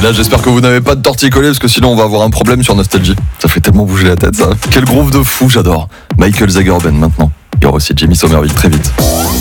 là, j'espère que vous n'avez pas de torticolis parce que sinon on va avoir un problème sur Nostalgie. Ça fait tellement bouger la tête, ça. Quel groove de fou, j'adore. Michael Zagerben maintenant. Il y aura aussi Jamie Somerville très vite.